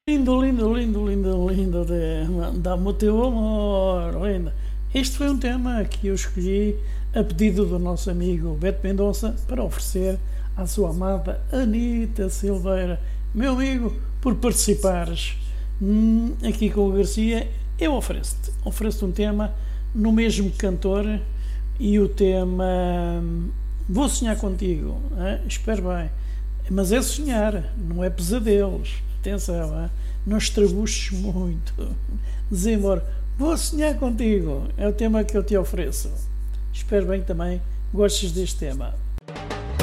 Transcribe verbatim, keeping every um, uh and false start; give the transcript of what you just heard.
Lindo, lindo, lindo, lindo, lindo tema. Dá-me o teu amor, linda. Este foi um tema que eu escolhi a pedido do nosso amigo Beto Mendonça para oferecer à sua amada Anita Silveira. Meu amigo, por participares hum, aqui com o Garcia, eu ofereço-te. Ofereço-te um tema no mesmo cantor e o tema hum, Vou Sonhar Contigo. Hein? Espero bem. Mas é sonhar, não é pesadelos. Atenção, hein? Não estrabuches muito. Desemora. Vou sonhar contigo. É o tema que eu te ofereço. Espero bem que também gostes deste tema.